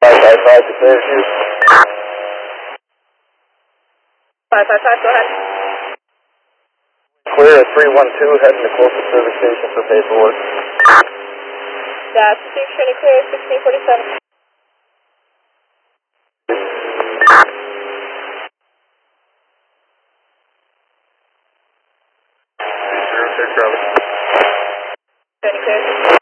555 to Fairview. 555, go ahead. Clear at 312, heading to closest service station for paperwork. That's Trinity clear, 1647. Trinity clear.